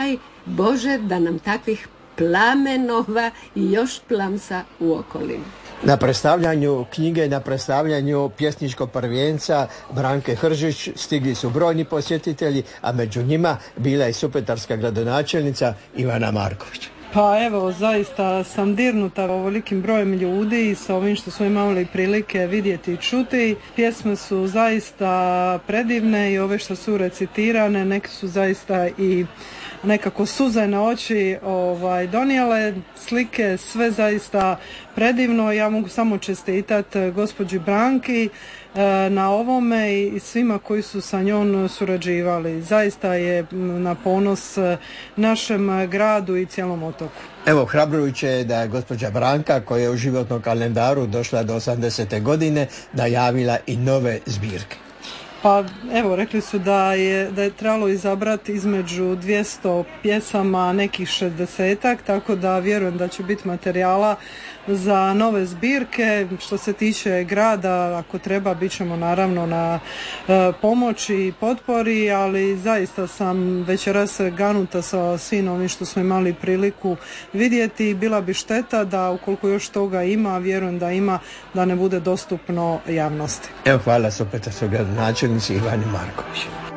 daj Bože da nam takvih plamenova i još plamsa u okolini. Na predstavljanju knjige, na predstavljanju pjesničkog prvenca Branke Hržić stigli su brojni posjetitelji, a među njima bila je supetarska gradonačelnica Ivana Marković. Pa evo, zaista sam dirnuta ovolikim brojem ljudi i sa ovim što smo imali prilike vidjeti i čuti. Pjesme su zaista predivne i ove što su recitirane, neke su zaista i nekako suze na oči donijele, slike, sve zaista predivno. Ja mogu samo čestitati gospođi Branki na ovome i svima koji su sa njom surađivali. Zaista je na ponos našem gradu i cijelom otoku. Evo, hrabrujuće je da je gospođa Branka, koja je u životnom kalendaru došla do 80. godine, najavila i nove zbirke. Pa evo, rekli su da je trebalo izabrati između 200 pjesama, nekih 60-ak, tako da vjerujem da će biti materijala za nove zbirke. Što se tiče grada, ako treba, bit ćemo naravno na pomoći i potpori, ali zaista sam večeras ganuta sa svim ovim što smo imali priliku vidjeti. Bila bi šteta da ukoliko još toga ima, vjerujem da ima, da ne bude dostupno javnosti. Evo, hvala supetarskoj gradonačelnici Ivani Marković.